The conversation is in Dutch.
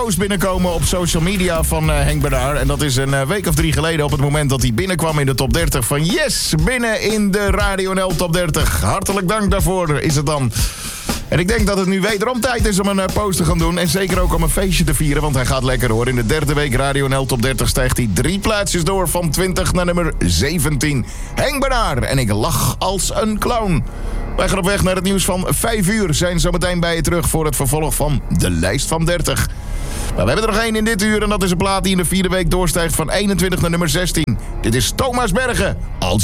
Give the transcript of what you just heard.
post binnenkomen op social media van Henk Bernard. En dat is een week of 3 geleden op het moment dat hij binnenkwam in de top 30 van yes, binnen in de Radio NL top 30. Hartelijk dank daarvoor is het dan. En ik denk dat het nu wederom tijd is om een post te gaan doen. En zeker ook om een feestje te vieren, want hij gaat lekker hoor. In de 3e week Radio NL top 30 stijgt hij 3 plaatsjes door van 20 naar nummer 17. Henk Bernard en ik lach als een clown. Wij gaan op weg naar het nieuws van 5 uur. Zijn zo meteen bij je terug voor het vervolg van de lijst van 30. Maar we hebben er nog 1 in dit uur en dat is een plaat die in de 4e week doorstijgt van 21 naar nummer 16. Dit is Thomas Bergen.